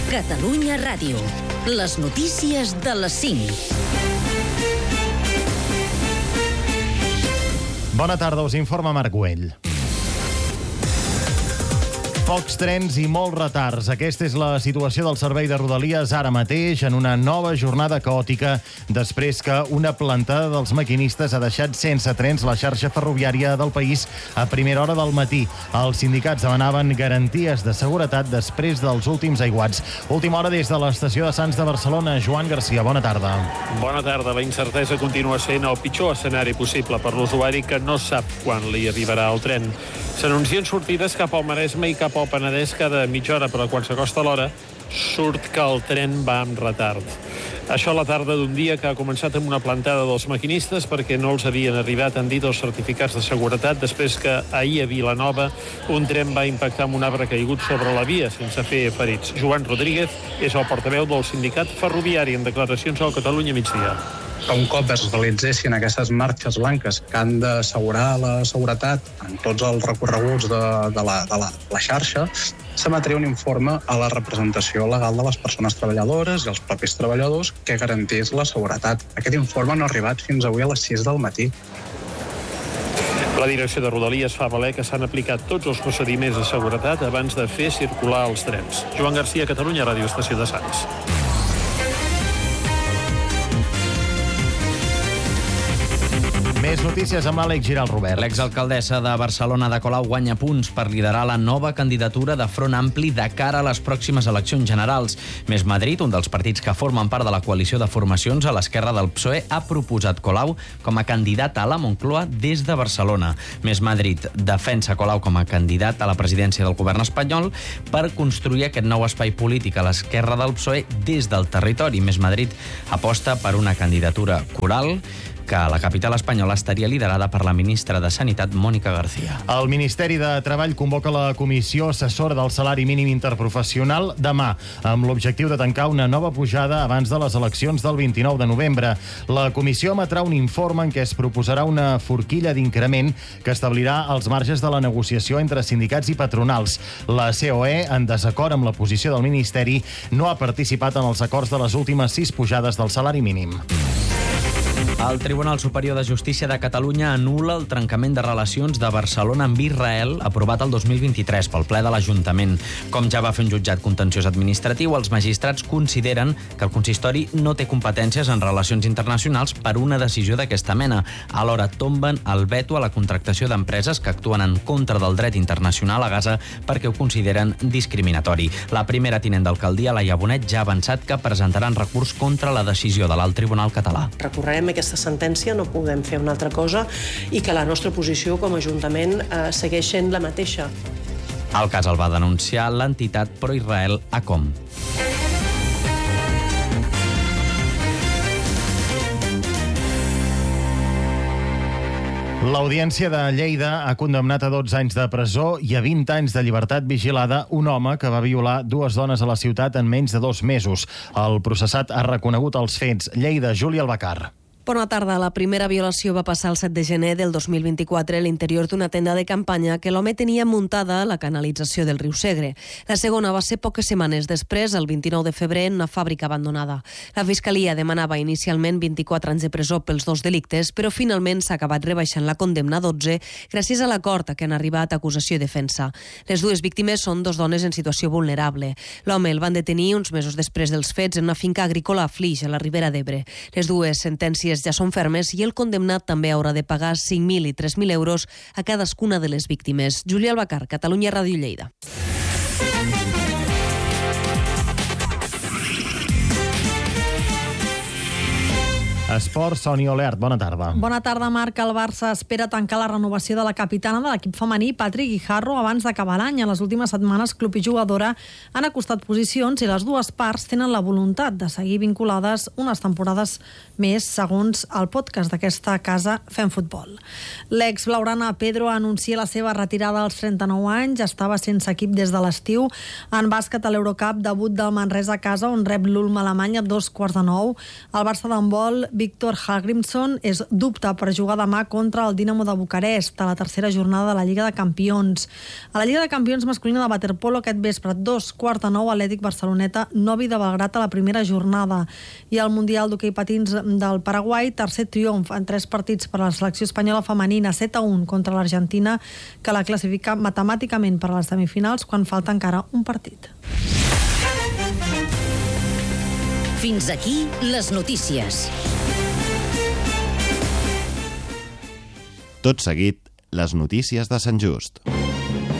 Catalunya Ràdio. Les notícies de les 5. Bona tarda, us informa Marc Güell. Pocs trens i molts retards. Aquesta és la situació del servei de Rodalies ara mateix, en una nova jornada caòtica, després que una plantada dels maquinistes ha deixat sense trens la xarxa ferroviària del país a primera hora del matí. Els sindicats demanaven garanties de seguretat després dels últims aiguats. Última hora des de l'estació de Sants de Barcelona. Joan Garcia, bona tarda. Bona tarda. La incertesa continua sent el pitjor escenari possible per l'usuari, que no sap quan li arribarà el tren. S'anuncien sortides cap al Maresme i cap al Penedès cada mitja hora, però quan s'acosta l'hora surt que el tren va amb retard. Això a la tarda d'un dia que ha començat amb una plantada dels maquinistes perquè no els havien arribat, han dit, els certificats de seguretat, després que ahir a Vilanova un tren va impactar amb un arbre caigut sobre la via sense fer ferits. Joan Rodríguez és el portaveu del sindicat ferroviari en declaracions al Catalunya Migdia. Un cop es realitzessin aquestes marxes blanques que han d'assegurar la seguretat en tots els recorreguts de la xarxa, s'emetria un informe a la representació legal de les persones treballadores i els propis treballadors que garantís la seguretat. Aquest informe no ha arribat fins avui a les 6 del matí. La direcció de Rodalies fa valer que s'han aplicat tots els procediments de seguretat abans de fer circular els trens. Joan Garcia, Catalunya Ràdio, estació de Sants. Més notícies amb l'Àlex Giral Robert. L'exalcaldessa de Barcelona, Ada Colau, guanya punts per liderar la nova candidatura de Front Ampli de cara a les pròximes eleccions generals. Més Madrid, un dels partits que formen part de la coalició de formacions a l'esquerra del PSOE, ha proposat Colau com a candidata a la Moncloa des de Barcelona. Més Madrid defensa Colau com a candidat a la presidència del govern espanyol per construir aquest nou espai polític a l'esquerra del PSOE des del territori. Més Madrid aposta per una candidatura coral que a la capital espanyola estaria liderada per la ministra de Sanitat, Mónica García. El Ministeri de Treball convoca la Comissió Assessora del Salari Mínim Interprofessional demà, amb l'objectiu de tancar una nova pujada abans de les eleccions del 29 de novembre. La comissió emetrà un informe en què es proposarà una forquilla d'increment que establirà els marges de la negociació entre sindicats i patronals. La COE, en desacord amb la posició del Ministeri, no ha participat en els acords de les últimes 6 pujades del salari mínim. El Tribunal Superior de Justícia de Catalunya anul·la el trencament de relacions de Barcelona amb Israel aprovat el 2023 pel ple de l'Ajuntament. Com ja va fer un jutjat contenciós administratiu, els magistrats consideren que el consistori no té competències en relacions internacionals per una decisió d'aquesta mena. Alhora tomben el veto a la contractació d'empreses que actuen en contra del dret internacional a Gaza perquè ho consideren discriminatori. La primera tinent d'alcaldia, Laia Bonet, ja ha avançat que presentaran recurs contra la decisió de l'alt tribunal català. Recorrerem aquesta sentència, no podem fer una altra cosa, i que la nostra posició com a Ajuntament segueix sent la mateixa. El cas el va denunciar l'entitat pro-Israel ACOM. L'Audiència de Lleida ha condemnat a 12 anys de presó i a 20 anys de llibertat vigilada un home que va violar 2 dones a la ciutat en menys de 2 mesos. El processat ha reconegut els fets. Lleida, Júlia Albacar. Bona tarda. La primera violació va passar el 7 de gener del 2024 a l'interior d'una tenda de campanya que l'home tenia muntada a la canalització del riu Segre. La segona va ser poques setmanes després, el 29 de febrer, en una fàbrica abandonada. La Fiscalia demanava inicialment 24 anys de presó pels 2 delictes, però finalment s'ha acabat rebaixant la condemna a 12 gràcies a l'acord a què han arribat acusació i defensa. Les 2 víctimes són 2 dones en situació vulnerable. L'home el van detenir uns mesos després dels fets en una finca agrícola a Flix, a la Ribera d'Ebre. Les 2 sentències ja són fermes i el condemnat també haurà de pagar 5.000 i 3.000 euros a cadascuna de les víctimes. Júlia Albacar, Catalunya Ràdio, Lleida. Esports, Sònia Oleart, bona tarda. Bona tarda, Marc. El Barça espera tancar la renovació de la capitana de l'equip femení, Patri Guijarro, abans d'acabar l'any. En les últimes setmanes, club i jugadora han acostat posicions i les 2 parts tenen la voluntat de seguir vinculades unes temporades més, segons el podcast d'aquesta casa Fem Futbol. L'ex blaugrana Pedro anuncia la seva retirada als 39 anys, estava sense equip des de l'estiu. En bàsquet, a l'Eurocup, debut del Manresa a casa, on rep l'Ulm Alemanya a 8:15. El Barça d'handbol, Viktor Hallgrímsson és dubte per jugar demà contra el Dinamo de Bucarest a la tercera jornada de la Lliga de Campions. A la Lliga de Campions masculina de waterpolo aquest vespre, 2:45, Atlètic Barceloneta, Novi de Belgrat a la primera jornada. I al Mundial d'Hoquei Patins del Paraguai, tercer triomf en 3 partits per a la selecció espanyola femenina, 7-1 contra l'Argentina, que la classifica matemàticament per a les semifinals quan falta encara un partit. Fins aquí les notícies. Tot seguit, les notícies de Sant Just.